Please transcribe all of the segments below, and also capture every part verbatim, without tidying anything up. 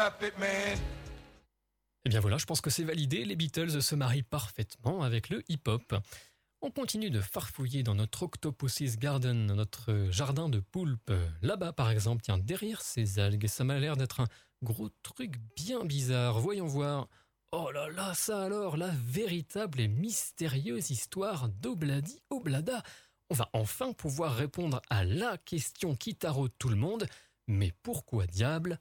Et bien voilà, je pense que c'est validé, les Beatles se marient parfaitement avec le hip-hop. On continue de farfouiller dans notre Octopus's Garden, notre jardin de poulpes. Là-bas, par exemple, tiens, derrière ces algues, ça m'a l'air d'être un gros truc bien bizarre. Voyons voir. Oh là là, ça alors, la véritable et mystérieuse histoire d'Obladi Oblada. On va enfin pouvoir répondre à la question qui taraude tout le monde. Mais pourquoi diable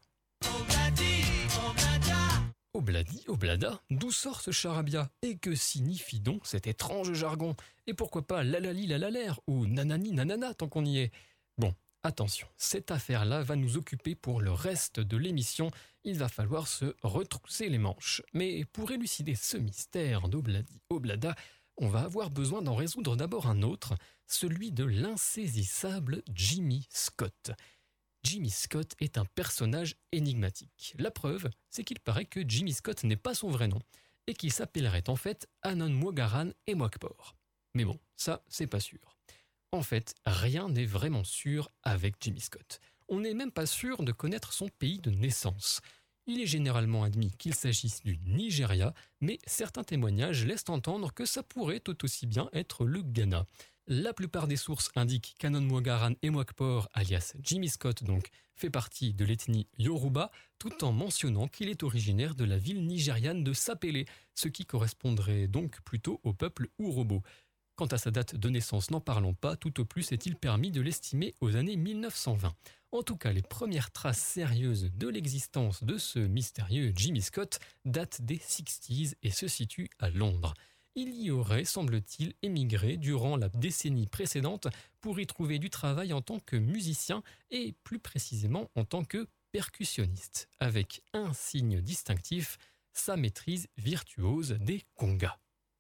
Obladi Oblada Obladi Oblada, d'où sort ce charabia? Et que signifie donc cet étrange jargon? Et pourquoi pas lalali lalalaire ou nanani nanana tant qu'on y est? Bon, attention, cette affaire-là va nous occuper pour le reste de l'émission. Il va falloir se retrousser les manches. Mais pour élucider ce mystère d'Obladi Oblada, on va avoir besoin d'en résoudre d'abord un autre, celui de l'insaisissable Jimmy Scott. Jimmy Scott est un personnage énigmatique. La preuve, c'est qu'il paraît que Jimmy Scott n'est pas son vrai nom et qu'il s'appellerait en fait Anonmwagaran Emwakpor. Mais bon, ça, c'est pas sûr. En fait, rien n'est vraiment sûr avec Jimmy Scott. On n'est même pas sûr de connaître son pays de naissance. Il est généralement admis qu'il s'agisse du Nigeria, mais certains témoignages laissent entendre que ça pourrait tout aussi bien être le Ghana. La plupart des sources indiquent qu'Anonmwagaran Emwakpor, alias Jimmy Scott, donc, fait partie de l'ethnie Yoruba, tout en mentionnant qu'il est originaire de la ville nigériane de Sapele, ce qui correspondrait donc plutôt au peuple Urobo. Quant à sa date de naissance, n'en parlons pas, tout au plus est-il permis de l'estimer aux années mille neuf cent vingt. En tout cas, les premières traces sérieuses de l'existence de ce mystérieux Jimmy Scott datent des sixties et se situent à Londres. Il y aurait, semble-t-il, émigré durant la décennie précédente pour y trouver du travail en tant que musicien et plus précisément en tant que percussionniste, avec un signe distinctif, sa maîtrise virtuose des congas.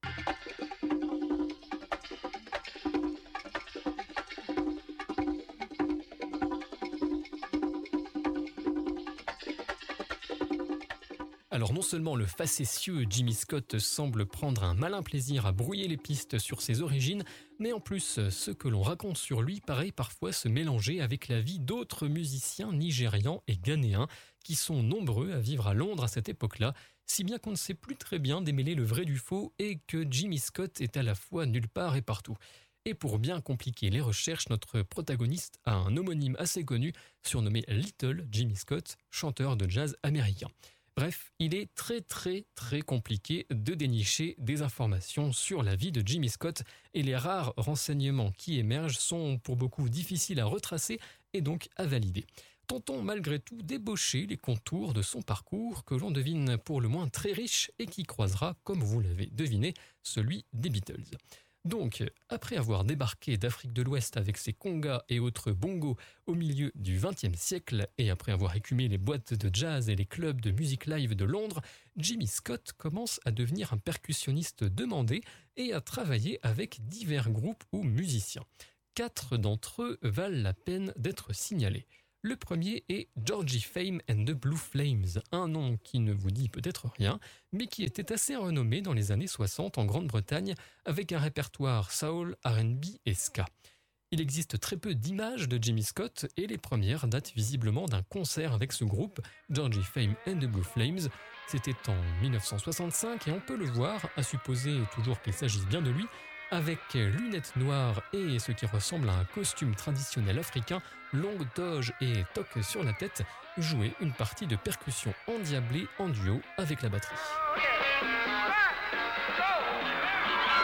Alors non seulement le facétieux Jimmy Scott semble prendre un malin plaisir à brouiller les pistes sur ses origines, mais en plus, ce que l'on raconte sur lui paraît parfois se mélanger avec la vie d'autres musiciens nigérians et ghanéens qui sont nombreux à vivre à Londres à cette époque-là, si bien qu'on ne sait plus très bien démêler le vrai du faux et que Jimmy Scott est à la fois nulle part et partout. Et pour bien compliquer les recherches, notre protagoniste a un homonyme assez connu, surnommé Little Jimmy Scott, chanteur de jazz américain. Bref, il est très très très compliqué de dénicher des informations sur la vie de Jimmy Scott et les rares renseignements qui émergent sont pour beaucoup difficiles à retracer et donc à valider. Tentons malgré tout d'ébaucher les contours de son parcours que l'on devine pour le moins très riche et qui croisera, comme vous l'avez deviné, celui des Beatles. Donc, après avoir débarqué d'Afrique de l'Ouest avec ses congas et autres bongos au milieu du vingtième siècle et après avoir écumé les boîtes de jazz et les clubs de musique live de Londres, Jimmy Scott commence à devenir un percussionniste demandé et à travailler avec divers groupes ou musiciens. Quatre d'entre eux valent la peine d'être signalés. Le premier est Georgie Fame and the Blue Flames, un nom qui ne vous dit peut-être rien, mais qui était assez renommé dans les années soixante en Grande-Bretagne avec un répertoire soul, R and B et ska. Il existe très peu d'images de Jimmy Scott et les premières datent visiblement d'un concert avec ce groupe, Georgie Fame and the Blue Flames. C'était en dix-neuf cent soixante-cinq et on peut le voir, à supposer toujours qu'il s'agisse bien de lui, avec lunettes noires et ce qui ressemble à un costume traditionnel africain, longue toge et toque sur la tête, jouer une partie de percussion endiablée en duo avec la batterie.